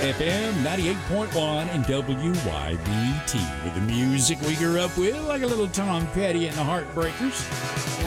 FM 98.1 and WYBT. With the music we grew up with, like a little Tom Petty and the Heartbreakers.